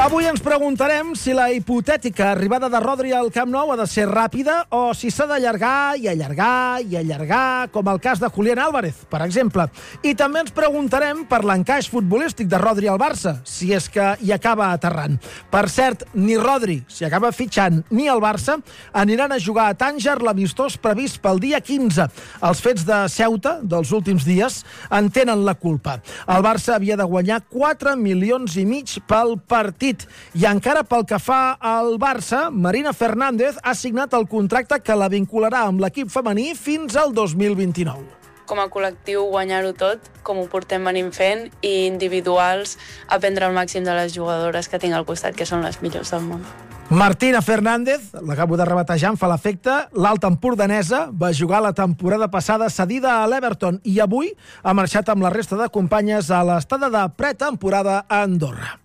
Avui ens preguntarem si la hipotètica arribada de Rodri al Camp Nou ha de ser ràpida o si s'ha d'allargar i allargar i allargar, com el cas de Julián Álvarez, per exemple. I també ens preguntarem per l'encaix futbolístic de Rodri al Barça, si és que hi acaba aterrant. Per cert, ni Rodri, si acaba fitxant, ni el Barça aniran a jugar a Tànger l'amistós previst pel dia 15. Els fets de Ceuta dels últims dies en tenen la culpa. El Barça havia de guanyar 4,5 milions pel partit. I encara pel que fa al Barça, Marina Fernández ha signat el contracte que la vincularà amb l'equip femení fins al 2029. Com a col·lectiu guanyar-ho tot, com ho portem venint fent, i individuals aprendre el màxim de les jugadores que tinc al costat, que són les millors del món. Martina Fernández, l'acabo de rebatejar, em fa l'efecte, l'alta empordanesa, va jugar la temporada passada cedida a l'Everton i avui ha marxat amb la resta de companyes a l'estada de pretemporada a Andorra.